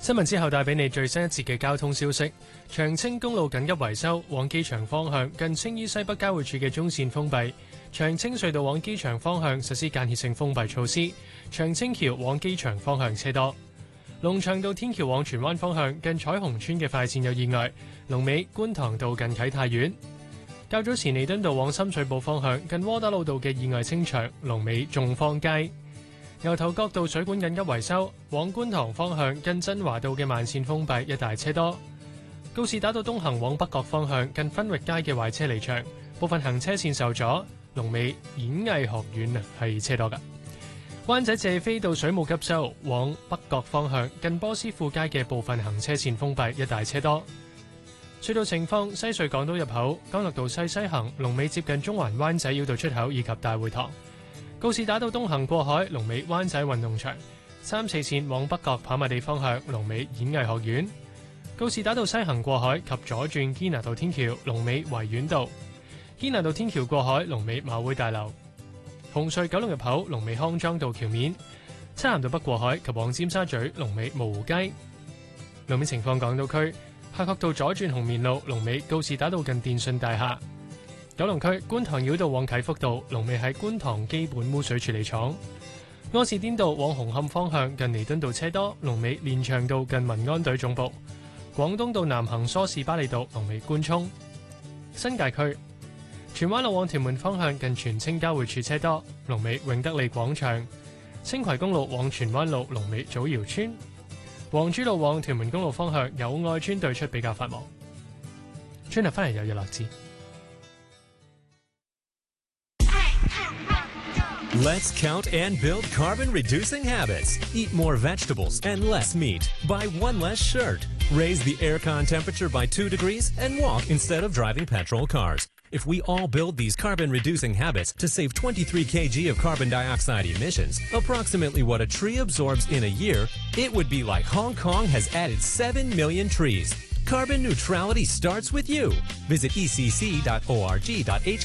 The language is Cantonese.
新聞之後帶俾你最新一節嘅交通消息。長青公路緊急維修，往機場方向近青衣西北交匯處嘅中線封閉。長青隧道往機場方向實施間歇性封閉措施。長青橋往機場方向車多。龍翔道天橋往荃灣方向近彩虹村嘅快線有意外，龍尾觀塘道近啟泰苑。較早前彌敦道往深水埗方向近窩打老道嘅意外清場，龍尾眾坊街。牛頭角道水管緊急維修，往觀塘方向近真華道嘅慢線封閉，一大車多。告士打道東行往北角方向近分域街嘅壞車離場，部分行車線受阻，龍尾演藝學院係車多㗎。灣仔謝斐道水務急修，往北角方向近波斯富街嘅部分行車線封閉，一大車多。隧道情況：西隧港島入口干諾道西行，龍尾接近中環灣仔繞道出口以及大會堂。告士打道東行過海，龍尾灣仔運動場；三四線往北角跑馬地方向，龍尾演藝學院；告士打道西行過海及左轉堅拿道天橋，龍尾維園道；堅拿道天橋過海，龍尾馬會大樓；紅隧九龍入口，龍尾康莊道橋面；漆咸道北過海及往尖沙咀，龍尾蕪湖街。路面情況：港島區夏慤道左轉紅棉路，龍尾告士打道近電訊大廈。九龍區觀塘繞道往啟福道，龍尾喺觀塘基本污水處理廠；柯士甸道往紅磡方向近彌敦道車多，龍尾連翔道近民安隊總部；廣東道南行梳士巴利道，龍尾官涌。新界區荃灣路往屯門方向近荃青交匯處車多，龍尾永德利廣場；青葵公路往荃灣路，龍尾祖堯村；黃珠路往屯門公路方向友愛村對出比較繁忙。轉頭翻嚟有日落字。 Let's count and build carbon-reducing habits. Eat more vegetables and less meat. Buy one less shirt. Raise the aircon temperature by 2 degrees and walk instead of driving petrol cars. If we all build these carbon-reducing habits to save 23 kg of carbon dioxide emissions, approximately what a tree absorbs in a year, it would be like Hong Kong has added 7 million trees. Carbon neutrality starts with you. Visit ecc.org.hk